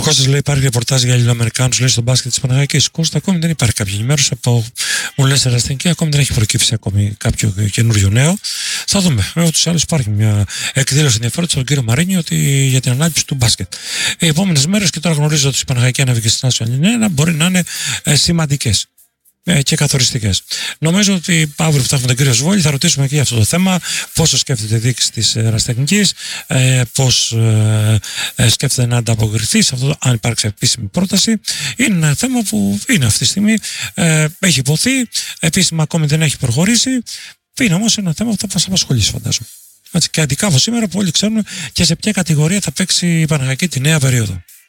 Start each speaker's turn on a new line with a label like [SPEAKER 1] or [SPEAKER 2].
[SPEAKER 1] Ο Κώστας λέει: υπάρχει ρεπορτάζ για Ελληνοαμερικάνους, λέει, στο μπάσκετ της Παναγιακής. Κώστα, ακόμη δεν υπάρχει κάποια ενημέρωση από μου λες εραστική, ακόμη δεν έχει προκύψει ακόμη κάποιο καινούριο νέο. Θα δούμε. Ούτως ή άλλως υπάρχει μια εκδήλωση ενδιαφέροντος από τον κύριο Μαρίνη ότι για την ανάπτυξη του μπάσκετ. Οι επόμενες μέρες, και τώρα γνωρίζω ότι η Παναγιακή ανέβηκε στην National 9, μπορεί να είναι σημαντικές και καθοριστικές. Νομίζω ότι αύριο που θα έχουμε τον κύριο Σβόλη θα ρωτήσουμε και για αυτό το θέμα, πόσο σκέφτεται η διοίκηση της Ερασιτεχνικής, πώς σκέφτεται να ανταποκριθεί σε αυτό, αν υπάρξει επίσημη πρόταση. Είναι ένα θέμα που είναι αυτή τη στιγμή, έχει υποθεί, επίσημα ακόμη δεν έχει προχωρήσει, είναι όμως ένα θέμα που θα μας απασχολήσει, φαντάζομαι. Έτσι, και αντικά από σήμερα που όλοι ξέρουν και σε ποια κατηγορία θα παίξει η Παναγιακή τη νέα περίοδο.